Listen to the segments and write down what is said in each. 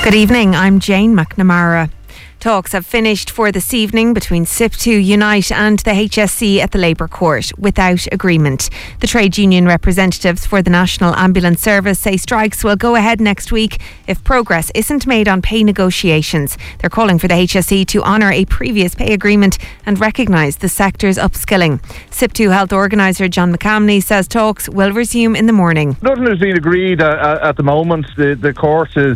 Good evening, I'm Jane McNamara. Talks have finished for this evening between SIP2 Unite and the HSE at the Labour Court without agreement. The trade union representatives for the National Ambulance Service say strikes will go ahead next week if progress isn't made on pay negotiations. They're calling for the HSE to honour a previous pay agreement and recognise the sector's upskilling. SIP2 Health Organiser John McCamney says talks will resume in the morning. Nothing has been agreed at the moment. The court is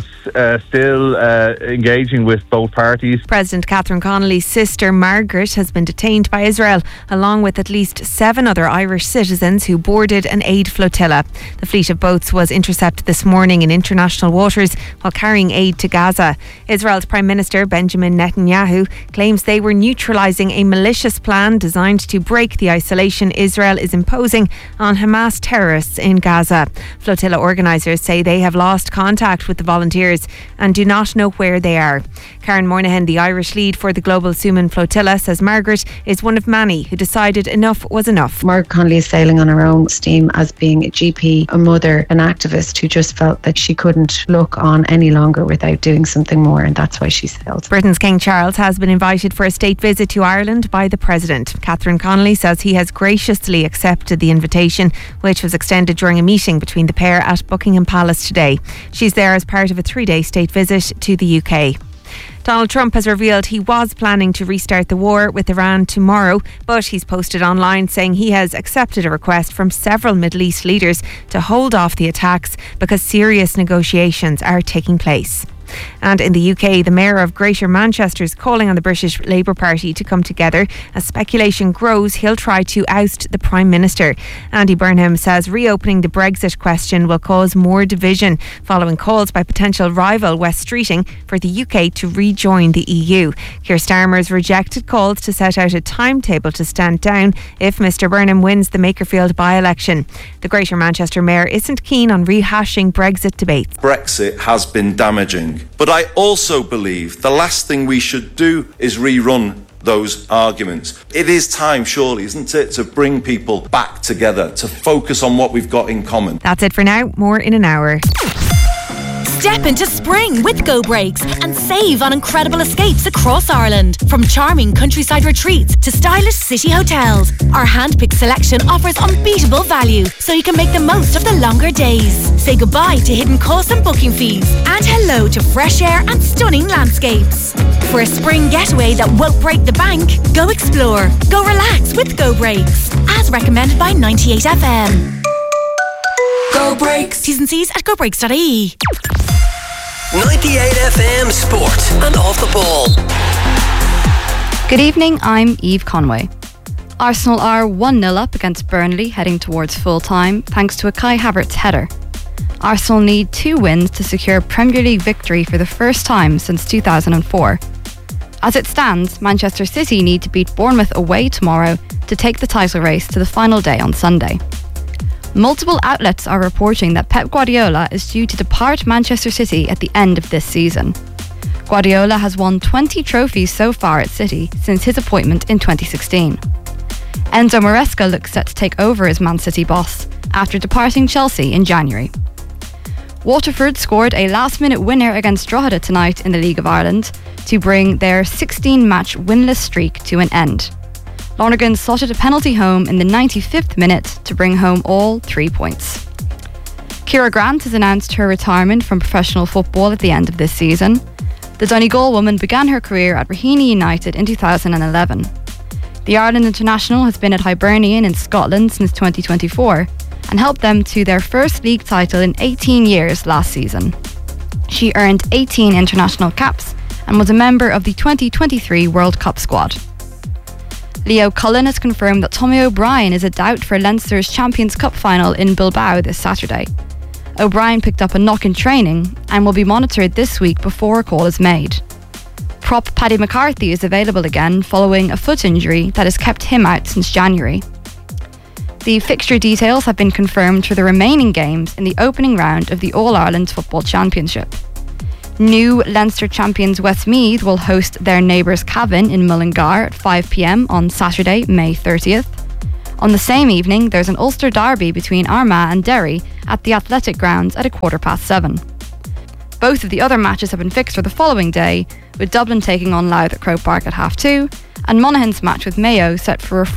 still engaging with both parties. President Catherine Connolly's sister Margaret has been detained by Israel, along with at least 7 other Irish citizens who boarded an aid flotilla. The fleet of boats was intercepted this morning in international waters while carrying aid to Gaza. Israel's Prime Minister Benjamin Netanyahu claims they were neutralising a malicious plan designed to break the isolation Israel is imposing on Hamas terrorists in Gaza. Flotilla organisers say they have lost contact with the volunteers and do not know where they are. Karen Moynihan, the Irish lead for the Global Suman Flotilla, says Margaret is one of many who decided enough was enough. Margaret Connolly is sailing on her own steam as being a GP, a mother, an activist who just felt that she couldn't look on any longer without doing something more, and that's why she sailed. Britain's King Charles has been invited for a state visit to Ireland by the President. Catherine Connolly says he has graciously accepted the invitation, which was extended during a meeting between the pair at Buckingham Palace today. She's there as part of a 3-day state visit to the UK. Donald Trump has revealed he was planning to restart the war with Iran tomorrow, but he's posted online saying he has accepted a request from several Middle East leaders to hold off the attacks because serious negotiations are taking place. And in the UK, the Mayor of Greater Manchester is calling on the British Labour Party to come together. As speculation grows, he'll try to oust the Prime Minister. Andy Burnham says reopening the Brexit question will cause more division, following calls by potential rival West Streeting for the UK to rejoin the EU. Keir Starmer's rejected calls to set out a timetable to stand down if Mr Burnham wins the Makerfield by-election. The Greater Manchester Mayor isn't keen on rehashing Brexit debates. Brexit has been damaging. But I also believe the last thing we should do is rerun those arguments. It is time, surely, isn't it, to bring people back together, to focus on what we've got in common. That's it for now. More in an hour. Step into spring with Go Breaks and save on incredible escapes across Ireland. From charming countryside retreats to stylish city hotels, our hand-picked selection offers unbeatable value so you can make the most of the longer days. Say goodbye to hidden costs and booking fees and hello to fresh air and stunning landscapes. For a spring getaway that won't break the bank, go explore, go relax with Go Breaks. As recommended by 98FM. Go Breaks. T's and C's at gobreaks.ie. 98FM Sport and Off the Ball. Good evening, I'm Eve Conway. Arsenal are 1-0 up against Burnley heading towards full time thanks to a Kai Havertz header. Arsenal need 2 wins to secure Premier League victory for the first time since 2004. As it stands, Manchester City need to beat Bournemouth away tomorrow to take the title race to the final day on Sunday. Multiple outlets are reporting that Pep Guardiola is due to depart Manchester City at the end of this season. Guardiola has won 20 trophies so far at City since his appointment in 2016. Enzo Maresca looks set to take over as Man City boss after departing Chelsea in January. Waterford scored a last-minute winner against Drogheda tonight in the League of Ireland to bring their 16-match winless streak to an end. Lonergan slotted a penalty home in the 95th minute to bring home all 3 points. Ciara Grant has announced her retirement from professional football at the end of this season. The Donegal woman began her career at Raheny United in 2011. The Ireland international has been at Hibernian in Scotland since 2024 and helped them to their first league title in 18 years last season. She earned 18 international caps and was a member of the 2023 World Cup squad. Leo Cullen has confirmed that Tommy O'Brien is a doubt for Leinster's Champions Cup final in Bilbao this Saturday. O'Brien picked up a knock in training and will be monitored this week before a call is made. Prop Paddy McCarthy is available again following a foot injury that has kept him out since January. The fixture details have been confirmed for the remaining games in the opening round of the All-Ireland Football Championship. New Leinster champions Westmeath will host their neighbours Cavan in Mullingar at 5 p.m. on Saturday, May 30th. On the same evening, there's an Ulster derby between Armagh and Derry at the Athletic Grounds at 7:15. Both of the other matches have been fixed for the following day, with Dublin taking on Louth at Croke Park at 2:30, and Monaghan's match with Mayo set for a